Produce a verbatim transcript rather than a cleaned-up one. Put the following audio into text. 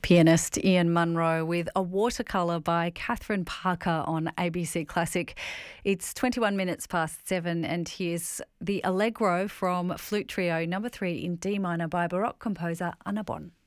Pianist Ian Munro with a watercolour by Catherine Parker on A B C Classic. It's twenty-one minutes past seven and here's the Allegro from Flute Trio number three in D minor by Baroque composer Anna Bon.